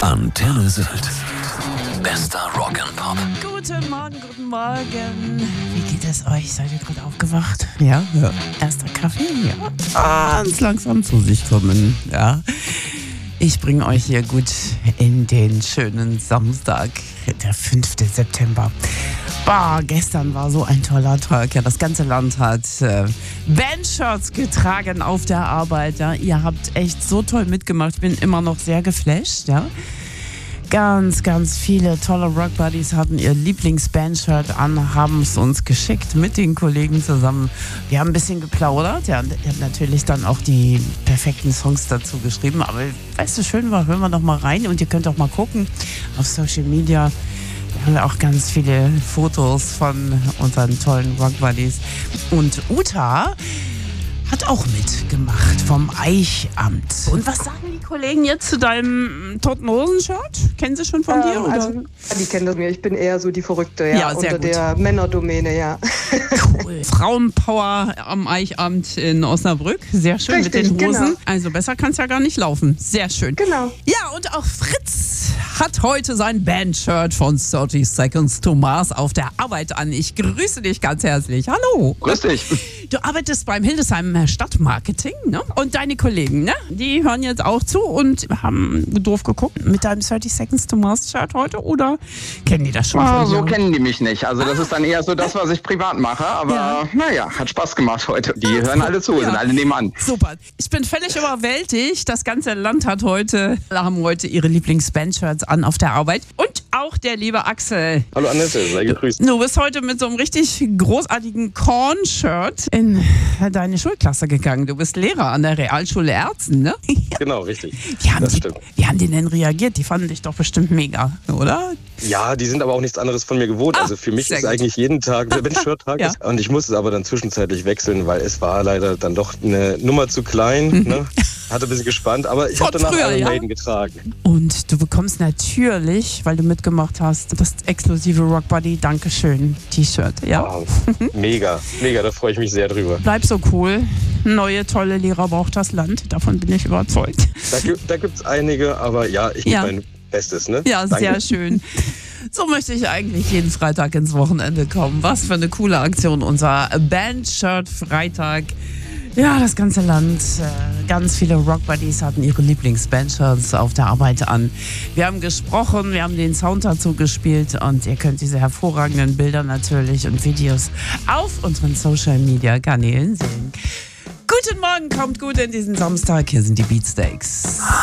Antenne Sylt. Bester Rock'n'Pop. Guten Morgen, guten Morgen. Wie geht es euch? Seid ihr gerade aufgewacht? Ja. Erster Kaffee? Ja. Ganz langsam zu sich kommen. Ja. Ich bringe euch hier gut in den schönen Samstag, der 5. September. Gestern war so ein toller Tag. Ja, das ganze Land hat Bandshirts getragen auf der Arbeit. Ja. Ihr habt echt so toll mitgemacht. Ich bin immer noch sehr geflasht. Ja. Ganz viele tolle Rock-Buddies hatten ihr Lieblings-Bandshirt an, haben es uns geschickt mit den Kollegen zusammen. Wir haben ein bisschen geplaudert. Ja, und ihr habt natürlich dann auch die perfekten Songs dazu geschrieben. Aber weißt du, schön war, hören wir noch mal rein. Und ihr könnt auch mal gucken auf Social Media. Wir haben auch ganz viele Fotos von unseren tollen Rock-Buddies. Und Uta hat auch mitgemacht vom Eichamt. Und was sagen die Kollegen jetzt zu deinem Toten Hosen-Shirt? Kennen sie schon von dir? Oder? Also, die kennen das mir. Ich bin eher so die Verrückte, ja unter gut. Der Männerdomäne, ja. Cool. Frauenpower am Eichamt in Osnabrück. Sehr schön. Richtig, mit den Hosen. Genau. Also besser kann es ja gar nicht laufen. Sehr schön. Genau. Ja, und auch Fritz hat heute sein Bandshirt von 30 Seconds to Mars auf der Arbeit an. Ich grüße dich ganz herzlich. Hallo. Grüß dich. Du arbeitest beim Hildesheim Stadtmarketing, ne? Und deine Kollegen, ne? Die hören jetzt auch zu und haben doof geguckt mit deinem 30 Seconds to Mars Shirt heute, oder kennen die das schon von dir? So kennen die mich nicht. Also das ist dann eher so das, was ich privat mache. Aber naja, hat Spaß gemacht heute. Die hören alle zu, sind alle nebenan. Super. Ich bin völlig überwältigt. Das ganze Land haben heute ihre Lieblings-Bandshirts an auf der Arbeit. Und auch der liebe Axel. Hallo Annette, sei gegrüßt. Du bist heute mit so einem richtig großartigen Korn-Shirt in deine Schulklasse gegangen. Du bist Lehrer an der Realschule Erzen, ne? Genau, richtig. Das stimmt. Wie haben die denn reagiert? Die fanden dich doch bestimmt mega, oder? Ja, die sind aber auch nichts anderes von mir gewohnt. Also für mich ist eigentlich jeden Tag der Bandshirt-Tag. Ja. Und ich musste es aber dann zwischenzeitlich wechseln, weil es war leider dann doch eine Nummer zu klein. Ne? Hatte ein bisschen gespannt, aber ich habe danach Iron Maiden getragen. Und du bekommst natürlich, weil du mitgemacht hast, das exklusive Rock Buddy Dankeschön T-Shirt. Ja? Wow. Mega, da freue ich mich sehr drüber. Bleib so cool. Neue, tolle Lehrer braucht das Land. Davon bin ich überzeugt. Da gibt es einige, aber ja, ich gebe mein Bestes. Ne? Ja, danke. Sehr schön. So möchte ich eigentlich jeden Freitag ins Wochenende kommen. Was für eine coole Aktion. Unser Bandshirt-Freitag. Ja, das ganze Land, ganz viele Rock-Buddies hatten ihre Lieblings-Bandshirts auf der Arbeit an. Wir haben gesprochen, wir haben den Sound dazu gespielt und ihr könnt diese hervorragenden Bilder natürlich und Videos auf unseren Social-Media-Kanälen sehen. Guten Morgen, kommt gut in diesen Samstag. Hier sind die Beatsteaks.